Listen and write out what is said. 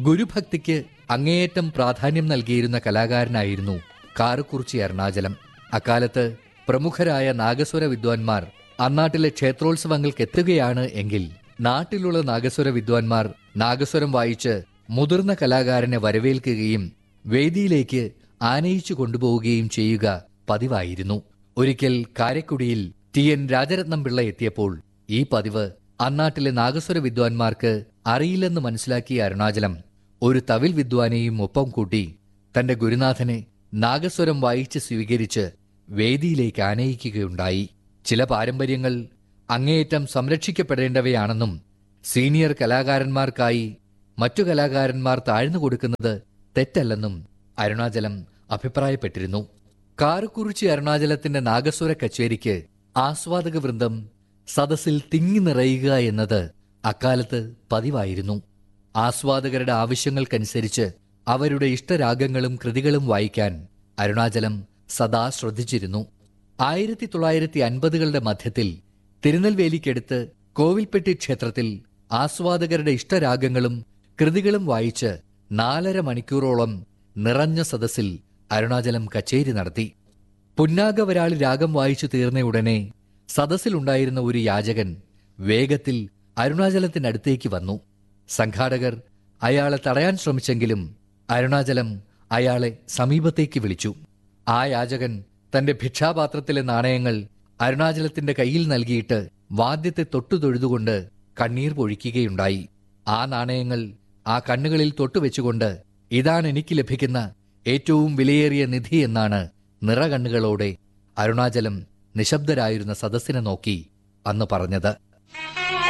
ഗുരുഭക്തിക്ക് അങ്ങേയറ്റം പ്രാധാന്യം നൽകിയിരുന്ന കലാകാരനായിരുന്നു കാറുകുറിച്ചി അരുണാചലം. അക്കാലത്ത് പ്രമുഖരായ നാഗസ്വര വിദ്വാൻമാർ അന്നാട്ടിലെ ക്ഷേത്രോത്സവങ്ങൾക്കെത്തുകയാണ് എങ്കിൽ നാട്ടിലുള്ള നാഗസ്വര വിദ്വാൻമാർ നാഗസ്വരം വായിച്ച് മുതിർന്ന കലാകാരനെ വരവേൽക്കുകയും വേദിയിലേക്ക് ആനയിച്ചു കൊണ്ടുപോവുകയും ചെയ്യുക പതിവായിരുന്നു. ഒരിക്കൽ കാരക്കുടിയിൽ TN രാജരത്നം പിള്ള എത്തിയപ്പോൾ ഈ പതിവ് അന്നാട്ടിലെ നാഗസ്വര വിദ്വാൻമാർക്ക് അറിയില്ലെന്ന് മനസ്സിലാക്കിയ അരുണാചലം ഒരു തവിൽ വിദ്വാനെയും ഒപ്പം കൂട്ടി തന്റെ ഗുരുനാഥനെ നാഗസ്വരം വായിച്ച് സ്വീകരിച്ച് വേദിയിലേക്ക് ആനയിക്കുകയുണ്ടായി. ചില പാരമ്പര്യങ്ങൾ അങ്ങേയറ്റം സംരക്ഷിക്കപ്പെടേണ്ടവയാണെന്നും സീനിയർ കലാകാരന്മാർക്കായി മറ്റു കലാകാരന്മാർ താഴ്ന്നു കൊടുക്കുന്നത് തെറ്റല്ലെന്നും അരുണാചലം അഭിപ്രായപ്പെട്ടിരുന്നു. കാറുകുറിച്ചി അരുണാചലത്തിന്റെ നാഗസ്വര കച്ചേരിക്ക് ആസ്വാദക വൃന്ദം സദസ്സിൽ തിങ്ങി നിറയുക എന്നത് അക്കാലത്ത് പതിവായിരുന്നു. ആസ്വാദകരുടെ ആവശ്യങ്ങൾക്കനുസരിച്ച് അവരുടെ ഇഷ്ടരാഗങ്ങളും കൃതികളും വായിക്കാൻ അരുണാചലം സദാ ശ്രദ്ധിച്ചിരുന്നു. 1950കളുടെ മധ്യത്തിൽ തിരുനെൽവേലിക്കടുത്ത് കോവിൽപ്പെട്ടി ക്ഷേത്രത്തിൽ ആസ്വാദകരുടെ ഇഷ്ടരാഗങ്ങളും കൃതികളും വായിച്ച് 4.5 മണിക്കൂറോളം നിറഞ്ഞ സദസ്സിൽ അരുണാചലം കച്ചേരി നടത്തി. പുന്നാഗവരാളി രാഗം വായിച്ചു തീർന്ന ഉടനെ സദസ്സിലുണ്ടായിരുന്ന ഒരു യാചകൻ വേഗത്തിൽ അരുണാചലത്തിനടുത്തേക്ക് വന്നു. സംഘാടകർ അയാളെ തടയാൻ ശ്രമിച്ചെങ്കിലും അരുണാചലം അയാളെ സമീപത്തേക്ക് വിളിച്ചു. ആ യാചകൻ തന്റെ ഭിക്ഷാപാത്രത്തിലെ നാണയങ്ങൾ അരുണാചലത്തിന്റെ കയ്യിൽ നൽകിയിട്ട് വാദ്യത്തെ തൊട്ടുതൊഴുതുകൊണ്ട് കണ്ണീർ പൊഴിക്കുകയുണ്ടായി. ആ നാണയങ്ങൾ ആ കണ്ണുകളിൽ തൊട്ടുവെച്ചുകൊണ്ട് ഇതാണ് എനിക്ക് ലഭിക്കുന്ന ഏറ്റവും വിലയേറിയ നിധി എന്നാണ് നിറകണ്ണുകളോടെ അരുണാചലം നിശബ്ദരായിരുന്ന സദസ്സിനെ നോക്കി അന്ന് പറഞ്ഞത്.